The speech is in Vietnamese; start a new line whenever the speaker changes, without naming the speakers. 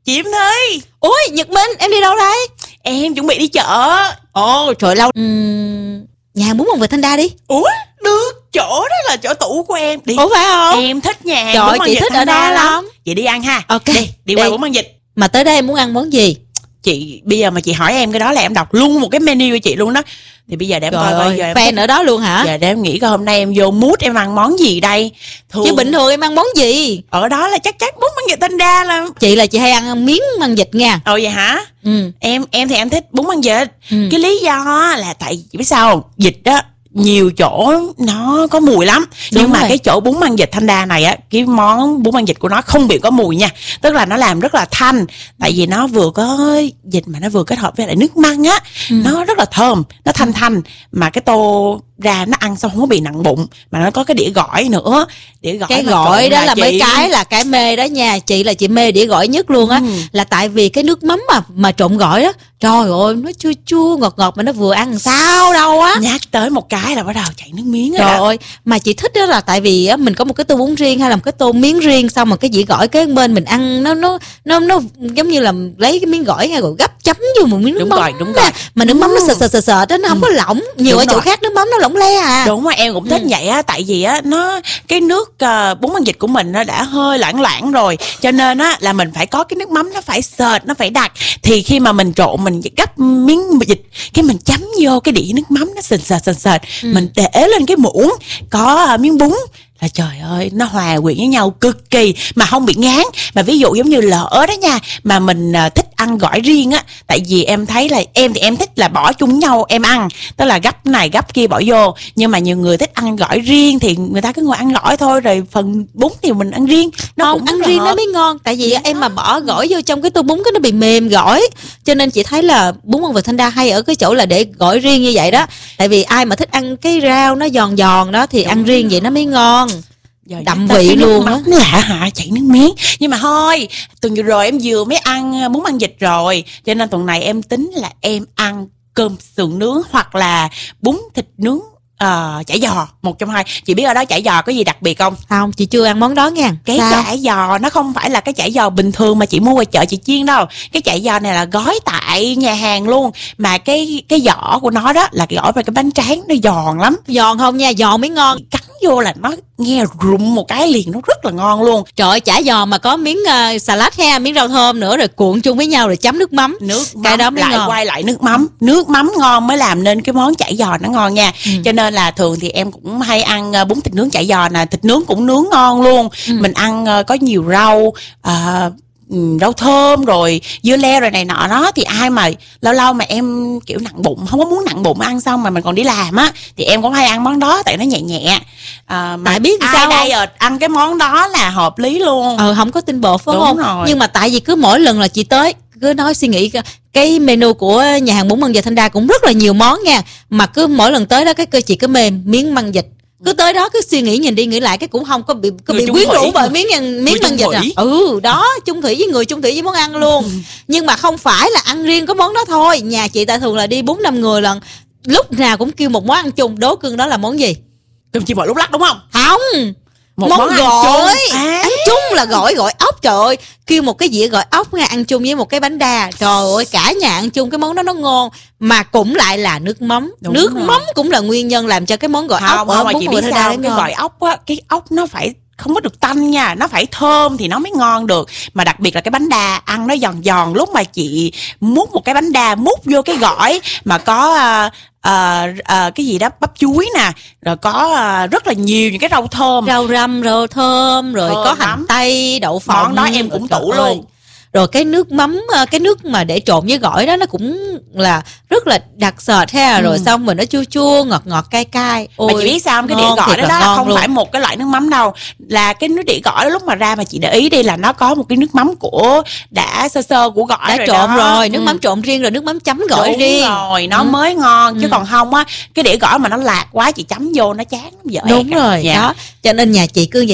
Chị Yếm Thi.
Ủa Nhật Minh, em đi đâu đây?
Em chuẩn bị đi chợ.
Ồ trời lâu. Nhà hàng bún bông Việt Thanh Đa đi.
Ủa được, chỗ đó là chỗ tủ của em. Đi.
Ủa phải không?
Em thích nhà hàng
Trời
bún bông
chị
Việt
thích
Thanh
ở
Đa
đó lắm.
Chị đi ăn ha.
Ok.
Đi qua bún bông Dịch.
Mà tới đây em muốn ăn món gì?
Chị bây giờ mà chị hỏi em cái đó là em đọc luôn một cái menu của chị luôn đó. Thì bây giờ để em coi coi giờ
fan ở đó luôn hả?
Giờ để em nghĩ coi hôm nay em vô mood em ăn món gì đây.
Chứ bình thường em ăn món gì?
Ở đó là chắc bún bông Việt Thanh Đa là
Chị hay ăn miếng măng vịt nha.
Ồ vậy hả? Em thì em thích bún măng vịt. Cái lý do là tại chị biết sao không? Vịt á nhiều chỗ nó có mùi lắm. Nhưng mà cái chỗ bún măng vịt Thanh Đa này á, cái món bún măng vịt của nó không bị có mùi nha. Tức là nó làm rất là thanh. Tại vì nó vừa có vịt mà nó vừa kết hợp với lại nước măng á. Nó rất là thơm, nó thanh. Mà cái tô ra nó ăn xong không có bị nặng bụng. Mà nó có cái đĩa gỏi nữa. Đĩa gỏi
cái gỏi đó là mấy cái là cái mê đó nha. Chị là chị mê đĩa gỏi nhất luôn á. Là tại vì cái nước mắm mà trộn gỏi đó, trời ơi nó chua chua ngọt mà nó vừa ăn sao đâu á.
Nhắc tới một cái là bắt đầu chảy nước miếng rồi.
Trời ơi, mà chị thích đó là tại vì á mình có một cái tô bún riêng hay là một cái tô miếng riêng, xong mà cái dĩa gỏi kế bên mình ăn nó giống như là lấy cái miếng gỏi rồi gấp chấm vô một miếng nước mắm.
Đúng rồi.
Mà nước mắm nó sờ đó, nó không có lỏng. Nhiều ở chỗ khác nước mắm nó lỏng le à.
Đúng rồi, em cũng thích vậy á. Tại vì á nó cái nước bún măng vịt của mình nó đã hơi loãng rồi, cho nên á là mình phải có cái nước mắm nó phải sệt, nó phải đặc. Thì khi mà mình trộn, mình gấp miếng vịt cái mình chấm vô cái đĩa nước mắm nó sệt. Mình để lên cái muỗng có miếng bún là trời ơi nó hòa quyện với nhau cực kỳ mà không bị ngán. Mà ví dụ giống như lỡ đó nha, mà mình thích ăn gỏi riêng á, tại vì em thấy là em thì em thích là bỏ chung nhau em ăn, tức là gấp này gấp kia bỏ vô. Nhưng mà nhiều người thích ăn gỏi riêng thì người ta cứ ngồi ăn gỏi thôi, rồi phần bún thì mình ăn riêng. Nó
không,
cũng
ăn riêng nó mới ngon. Tại vì em mà bỏ gỏi vô trong cái tô bún cái nó bị mềm gỏi. Cho nên chị thấy là bún bông Việt Thanh Đa hay ở cái chỗ là để gỏi riêng như vậy đó. Tại vì ai mà thích ăn cái rau nó giòn đó thì ăn riêng vậy nó mới ngon.
Giờ
đậm vị luôn á.
Lạ hả, chảy nước miếng. Nhưng mà thôi, tuần vừa rồi em vừa mới ăn bún măng vịt rồi, cho nên tuần này em tính là em ăn cơm sườn nướng hoặc là bún thịt nướng chả giò, một trong hai. Chị biết ở đó chả giò có gì đặc biệt không?
Không, chị chưa ăn món đó nha.
Cái
sao?
chả giò nó không phải là cái chả giò bình thường mà chị mua ngoài chợ chị chiên đâu. Cái chả giò này là gói tại nhà hàng luôn. Mà cái vỏ của nó đó là cái vỏ về cái bánh tráng, nó giòn lắm.
Giòn không nha, giòn mới ngon.
Cắn vô là nó nghe rụm một cái liền, nó rất là ngon luôn.
Trời ơi, chả giò mà có miếng salad ha, miếng rau thơm nữa, rồi cuộn chung với nhau rồi chấm nước mắm.
Cái đó mới lại ngon. Quay lại nước mắm ngon mới làm nên cái món chả giò nó ngon nha. Cho nên là thường thì em cũng hay ăn bún thịt nướng chả giò nè, thịt nướng cũng nướng ngon luôn. Mình ăn có nhiều rau, rau thơm rồi dưa leo rồi này nọ đó. Thì ai mà lâu mà em kiểu nặng bụng, không có muốn nặng bụng ăn xong mà mình còn đi làm á, thì em cũng hay ăn món đó tại nó nhẹ. Mà biết sao đây ăn cái món đó là hợp lý luôn.
Không có tinh bột phải
đúng
không?
Rồi.
Nhưng mà tại vì cứ mỗi lần là chị tới cứ nói suy nghĩ cái menu của nhà hàng bún măng vịt Thanh Đa cũng rất là nhiều món nha, mà cứ mỗi lần tới đó cái cơ chị cứ mềm miếng măng vịt, cứ tới đó cứ suy nghĩ nhìn đi nghĩ lại cái cũng không có bị quyến rũ bởi miếng măng vịt à. Đó, chung thủy với món ăn luôn. Nhưng mà không phải là ăn riêng có món đó thôi. Nhà chị tại thường là đi 4-5 người lần, lúc nào cũng kêu một món ăn chung. Đố cưng đó là món gì?
Cơm chiên bò lúc lắc đúng không?
Không, món gỏi. Ăn chung là gỏi ốc. Trời ơi, kêu một cái dĩa gỏi ốc nha, ăn chung với một cái bánh đa. Trời ơi, cả nhà ăn chung cái món đó nó ngon. Mà cũng lại là nước mắm. Mắm cũng là nguyên nhân làm cho cái món gỏi ốc ở bún bò Thanh Đa
cái gỏi ốc á, cái ốc nó phải không có được tanh nha, nó phải thơm thì nó mới ngon được. Mà đặc biệt là cái bánh đa ăn nó giòn. Lúc mà chị múc một cái bánh đa múc vô cái gỏi mà có cái gì đó bắp chuối nè, rồi có rất là nhiều những cái rau thơm,
rau răm, rau thơm, rồi có hành tây, đậu phộng.
Món đó em cũng tủ luôn.
Rồi cái nước mắm, cái nước mà để trộn với gỏi đó nó cũng là rất là đặc sệt ha. Rồi xong rồi nó chua ngọt cay. Ôi, mà
chị biết sao không? Cái đĩa gỏi đó không phải một cái loại nước mắm đâu, là cái nước đĩa gỏi đó lúc mà ra mà chị để ý đi là nó có một cái nước mắm của đã sơ của gỏi
đã
rồi
trộn rồi, nước mắm trộn riêng rồi nước mắm chấm gỏi riêng
rồi nó mới ngon. Chứ còn không á, cái đĩa gỏi mà nó lạc quá chị chấm vô nó chán lắm.
Đúng rồi đó, cho nên nhà chị cứ vậy.